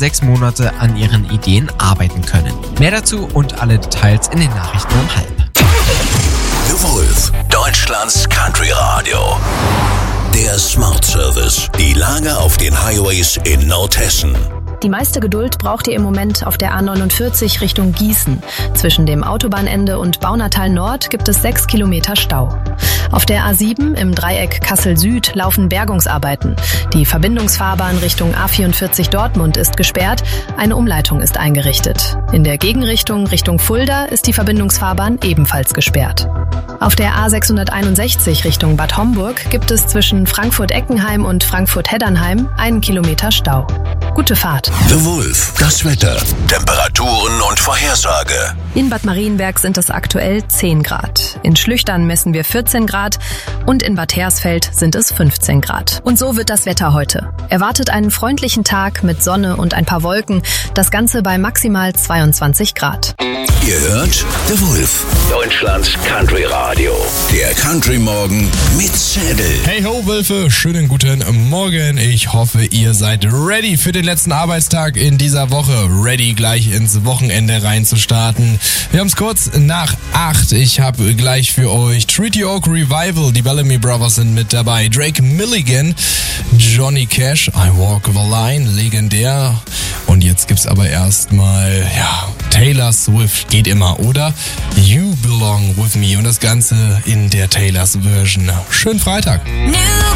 6 Monate an ihren Ideen arbeiten können. Mehr dazu und alle Details in den Nachrichten um 12:30. The Wolf, Deutschlands Country Radio. Der Smart Service. Die Lage auf den Highways in Nordhessen. Die meiste Geduld braucht ihr im Moment auf der A49 Richtung Gießen. Zwischen dem Autobahnende und Baunatal Nord gibt es 6 Kilometer Stau. Auf der A7 im Dreieck Kassel-Süd laufen Bergungsarbeiten. Die Verbindungsfahrbahn Richtung A44 Dortmund ist gesperrt. Eine Umleitung ist eingerichtet. In der Gegenrichtung Richtung Fulda ist die Verbindungsfahrbahn ebenfalls gesperrt. Auf der A661 Richtung Bad Homburg gibt es zwischen Frankfurt-Eckenheim und Frankfurt-Heddernheim 1 Kilometer Stau. Gute Fahrt. The Wolf, das Wetter, Temperaturen und Vorhersage. In Bad Marienberg sind es aktuell 10 Grad. In Schlüchtern messen wir 14 Grad und in Bad Hersfeld sind es 15 Grad. Und so wird das Wetter heute. Erwartet einen freundlichen Tag mit Sonne und ein paar Wolken. Das Ganze bei maximal 22 Grad. Ihr hört The Wolf, Deutschlands Country Radio. Der Country Morgen mit Zedel. Hey ho, Wölfe, schönen guten Morgen. Ich hoffe, ihr seid ready für den letzten Arbeitstag in dieser Woche. Ready, gleich ins Wochenende reinzustarten. Wir haben es kurz nach 8. Ich habe gleich für euch Treaty Oak Revival. Die Bellamy Brothers sind mit dabei. Drake Milligan, Johnny Cash, I Walk the Line, legendär. Und jetzt gibt's aber erstmal, Taylor Swift, geht immer, oder? You Belong With Me und das Ganze in der Taylors Version. Schönen Freitag.